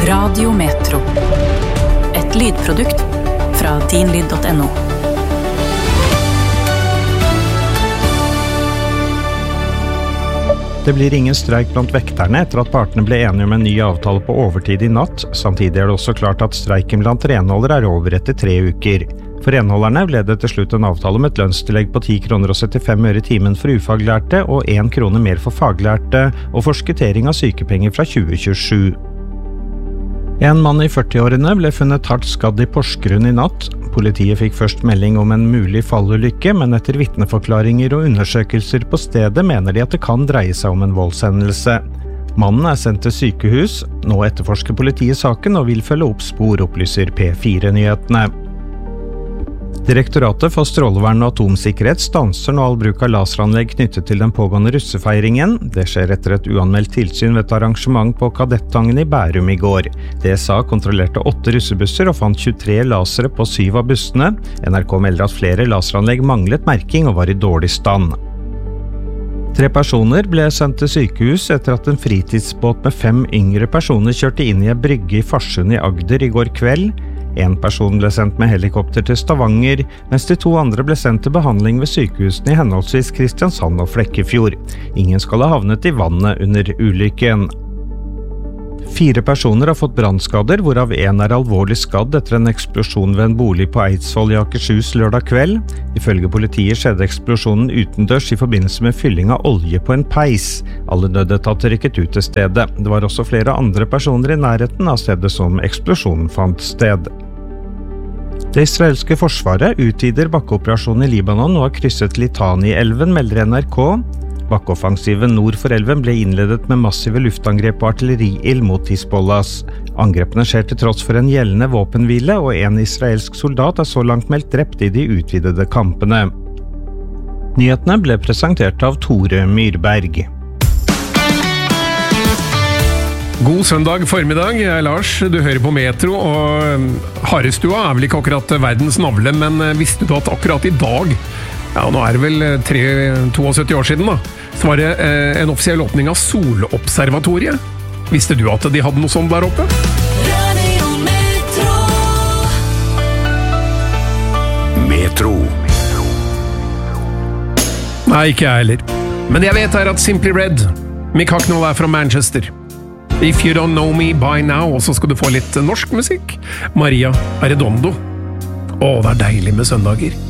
Radio Metro. Et lydprodukt fra dinlyd.no. Det blir ingen streik blant vekterne etter at partene ble enige om en ny avtale på overtid i natt. Samtidig det også klart at streiken blant renholdere over etter 3 uker. For renholderne ble det til slutt en avtale om et lønnstillegg på 10,75 kroner i timen for ufaglærte og 1 krone mer for faglærte, og forskuttering av sykepenger fra 2027. En mann i 40-årene ble funnet hardt skadd i Porsgrunn i natt. Politiet fikk først melding om en mulig fallulykke, men etter vitneforklaringer og undersøkelser på stedet mener de at det kan dreie seg om en voldshendelse. Mannen sendt til sykehus. Nå etterforsker politiet saken og vil følge opp spor, opplyser P4-nyhetene. Direktoratet for strålevern og atomsikkerhet stanser nå all bruk av laseranlegg knyttet til den pågående russefeiringen. Det skjer etter et uanmeldt tilsyn ved et arrangement på Kadettangen i Bærum i går. DSA kontrollerte 8 russebusser og fant 23 lasere på 7 av bussene. NRK melder at flere laseranlegg manglet merking og var i dårlig stand. 3 personer ble sendt til sykehus etter at en fritidsbåt med 5 yngre personer kjørte inn i en brygge i Farsund i Agder i går kveld. En person ble sendt med helikopter til Stavanger, mens de 2 andre ble sendt til behandling ved sykehusene i henholdsvis Kristiansand og Flekkefjord. Ingen skal ha havnet i vannet under ulykken. 4 personer har fått brannskader, hvorav 1 alvorlig skadd etter en eksplosjon ved en bolig på Eidsvoll i Akershus lørdag kveld. Ifølge politiet skjedde eksplosjonen utendørs i forbindelse med fylling av olje på en peis. Alle nødetater rykket ut til stedet. Det var også flere andre personer i nærheten av stedet som eksplosjonen fant sted. Det israelske forsvaret utvider bakkeoperasjonen i Libanon og har krysset Litani-elven, melder NRK. Bakkeoffensiven nord for elven ble innledet med massive luftangrep og artilleriild mot Hizbollahs. Angrepene skjer til tross for en gjeldende våpenhvile, og en israelsk soldat er så langt meldt drept i de utvidede kampene. Nyhetene ble presentert av Tore Myrberg. God søndag formiddag, jeg er Lars, du hører på Metro, og Harestua er vel ikke akkurat verdens navle, men visste du at akkurat i dag, ja nå er det vel 72 år siden da, så var det en offisiell åpning av Solobservatoriet. Visste du at de hadde noe sånt der oppe? Radio Metro. Metro. Nei, ikke jeg heller. Men det jeg vet er at Simply Red, Mick Hucknall er fra Manchester. If You Don't Know Me By Now, og så skal du få litt norsk musikk. Maria Arredondo. Å, det er deilig med søndager.